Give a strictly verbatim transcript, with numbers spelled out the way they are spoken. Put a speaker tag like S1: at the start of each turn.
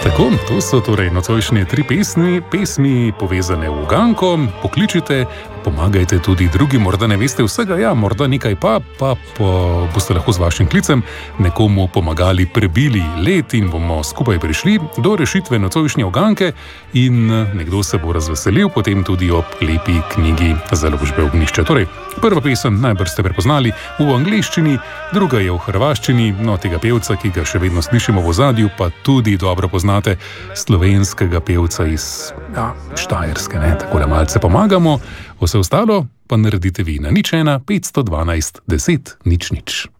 S1: Tako, to so torej nocojšnje tri pesmi, pesmi povezane v uganko. Pokličite, pomagajte tudi drugim, morda ne veste vsega, ja, morda nekaj pa, pa po, boste lahko z vašim klicem nekomu pomagali, prebili let in bomo skupaj prišli do rešitve nocojšnje uganke in nekdo se bo razveselil potem tudi ob lepi knjigi Založbe Ognjišče. Torej, prva pesem najbrž ste prepoznali v angleščini, druga je v hrvaščini, no tega pevca, ki ga še vedno slišimo v ozadju, pa tudi dobro poznate, slovenskega pevca iz ja, Štajerske, ne, tako da malce pomagamo, vse ostalo pa naredite vi na nič ena, petsto dvanajst, deset, nič nič.